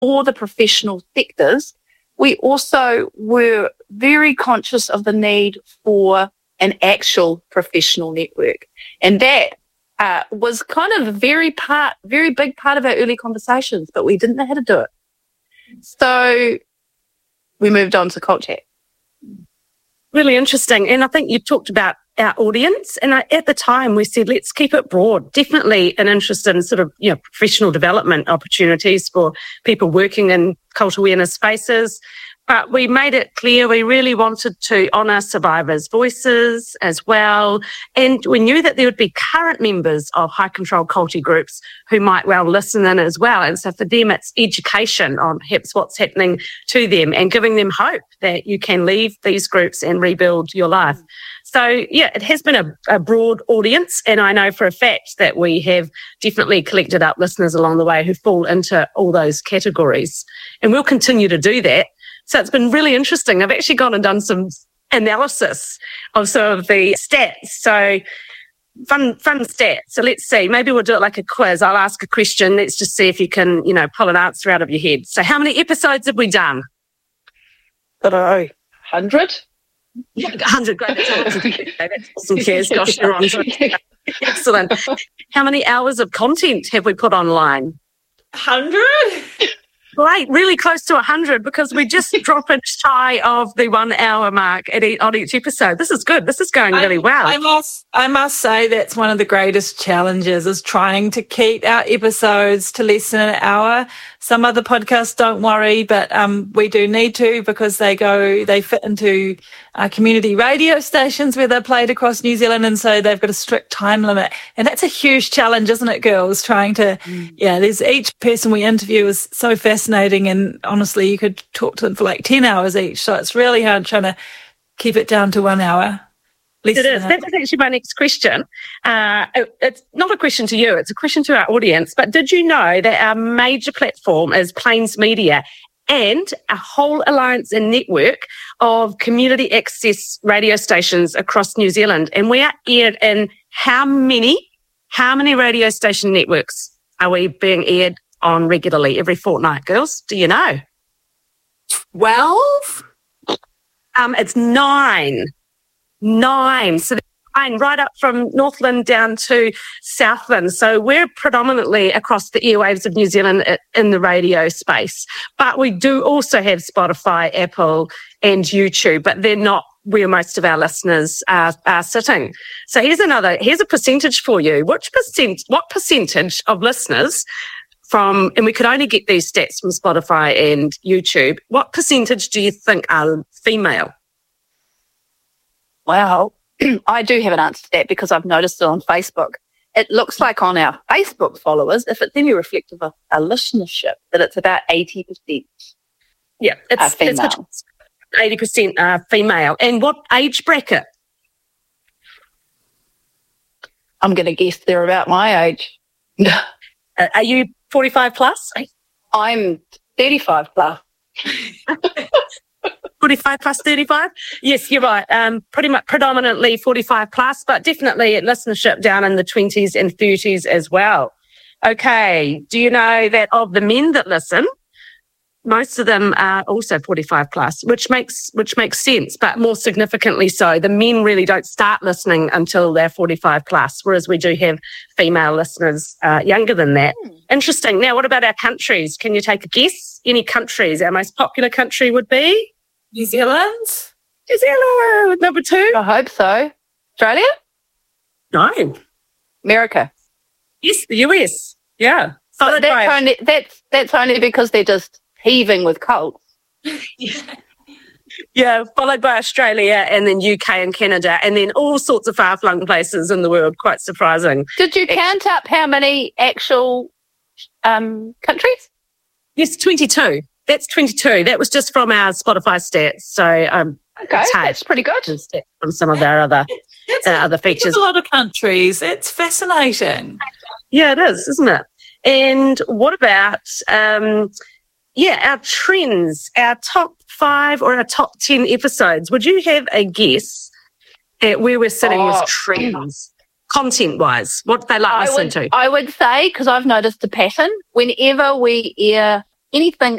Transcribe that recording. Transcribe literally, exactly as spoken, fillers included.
for the professional sectors, we also were very conscious of the need for an actual professional network. And that uh, was kind of a very part, very big part of our early conversations, but we didn't know how to do it. So we moved on to Cult Chat. Really interesting. And I think you talked about our audience. And I, at the time we said, let's keep it broad. Definitely an interest in sort of, you know, professional development opportunities for people working in cult awareness spaces. But we made it clear we really wanted to honour survivors' voices as well. And we knew that there would be current members of high control culty groups who might well listen in as well. And so for them, it's education on perhaps what's happening to them and giving them hope that you can leave these groups and rebuild your life. So, yeah, it has been a, a broad audience. And I know for a fact that we have definitely collected up listeners along the way who fall into all those categories. And we'll continue to do that. So it's been really interesting. I've actually gone and done some analysis of some of the stats. So fun, fun stats. So let's see, maybe we'll do it like a quiz. I'll ask a question. Let's just see if you can, you know, pull an answer out of your head. So how many episodes have we done? I don't know, one hundred? one hundred, great. That's awesome, Kaz. Gosh, you're on. Excellent. How many hours of content have we put online? one hundred? Great, really close to one hundred because we just drop it shy of the one hour mark at e- on each episode. This is good. This is going really I, well. I must, I must say that's one of the greatest challenges is trying to keep our episodes to less than an hour. Some other podcasts don't worry, but um, we do need to because they go, they fit into uh, community radio stations where they're played across New Zealand, and so they've got a strict time limit. And that's a huge challenge, isn't it, girls? Trying to, mm. yeah, there's each person we interview is so fascinating, and honestly, you could talk to them for like ten hours each. So it's really hard trying to keep it down to one hour. It is. That's actually my next question. Uh, it, it's not a question to you, it's a question to our audience. But did you know that our major platform is Plains Media and a whole alliance and network of community access radio stations across New Zealand? And we are aired in how many, how many radio station networks are we being aired on regularly every fortnight, girls? Do you know? twelve? Um, it's nine. Nine. So nine, right up from Northland down to Southland. So we're predominantly across the airwaves of New Zealand in the radio space. But we do also have Spotify, Apple and YouTube, but they're not where most of our listeners are, are sitting. So here's another, here's a percentage for you. Which percent, what percentage of listeners from, and we could only get these stats from Spotify and YouTube, what percentage do you think are female? Wow. I do have an answer to that because I've noticed it on Facebook. It looks like on our Facebook followers, if it's any reflective of our listenership, that it's about eighty percent. Yeah, it's, female. It's eighty percent uh, female. And what age bracket? I'm going to guess they're about my age. uh, are you forty-five plus? I'm thirty-five plus. forty-five plus thirty-five? Yes, you're right. Um, pretty much predominantly forty-five plus, but definitely listenership down in the twenties and thirties as well. Okay. Do you know that of the men that listen, most of them are also forty-five plus, which makes, which makes sense, but more significantly so, the men really don't start listening until they're forty-five plus, whereas we do have female listeners uh, younger than that. Hmm. Interesting. Now, what about our countries? Can you take a guess? Any countries? Our most popular country would be? New Zealand? New Zealand, number two. I hope so. Australia? No. America? Yes, the U S. Yeah. So that's, by... only, that's, that's only because they're just heaving with cults. yeah. yeah, followed by Australia and then U K and Canada and then all sorts of far-flung places in the world. Quite surprising. Did you count up how many actual um, countries? Yes, twenty-two. That's twenty-two. That was just from our Spotify stats. So, um, okay, that's pretty good. From some of our other it's uh, other features. It's a lot of countries. It's fascinating. Yeah, it is, isn't it? And what about, um, yeah, our trends, our top five or our top ten episodes? Would you have a guess at where we're sitting oh. with trends, content-wise? What they like I listening would, to? I would say, because I've noticed a pattern, whenever we air anything